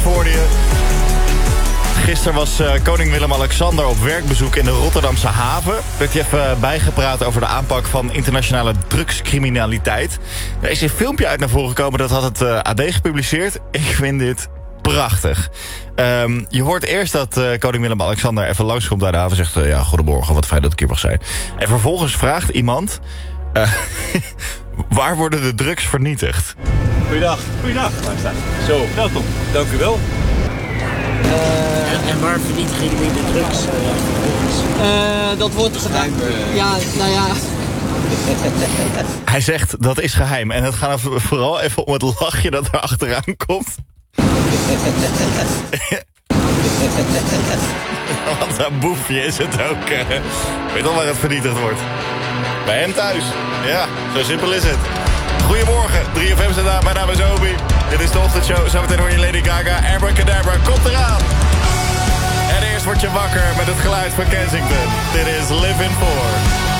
hoorde je. Gisteren was koning Willem-Alexander op werkbezoek in de Rotterdamse haven. Werd hij even bijgepraat over de aanpak van internationale drugscriminaliteit. Er is een filmpje uit naar voren gekomen, dat had het AD gepubliceerd. Ik vind dit prachtig. Je hoort eerst dat koning Willem-Alexander even langskomt bij de haven. Zegt, ja, goedemorgen, wat fijn dat ik hier mag zijn. En vervolgens vraagt iemand... waar worden de drugs vernietigd? Goeiedag. Goeiedag. Zo, welkom. Dank u wel. En waar vernietigen jullie de drugs? Dat wordt gedaan. Ja, nou ja. Hij zegt, dat is geheim. En het gaat vooral even om het lachje dat er achteraan komt. Wat een boefje is het ook. Weet al waar het vernietigd wordt? Bij hem thuis. Ja, zo simpel is het. Goedemorgen, 3FM staat aan. Mijn naam is Obi. Dit is de ochtendshow. Zometeen hoor je Lady Gaga. Abracadabra komt eraan. En eerst word je wakker met het geluid van Kensington. Dit is Living For.